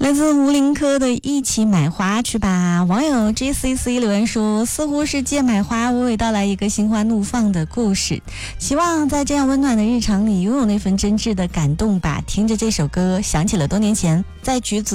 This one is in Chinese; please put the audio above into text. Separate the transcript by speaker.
Speaker 1: 来自吴林科的一起买花去吧。网友 GCC 留言说，似乎是借买花娓娓道来一个心花怒放的故事，希望在这样温暖的日常里拥有那份真挚的感动吧。听着这首歌，想起了多年前在橘子